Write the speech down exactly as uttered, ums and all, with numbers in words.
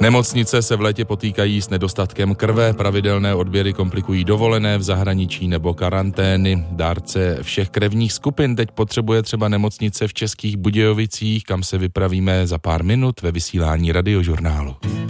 Nemocnice se v létě potýkají s nedostatkem krve, pravidelné odběry komplikují dovolené v zahraničí nebo karantény. Dárce všech krevních skupin teď potřebuje třeba nemocnice v Českých Budějovicích, kam se vypravíme za pár minut ve vysílání Radiožurnálu.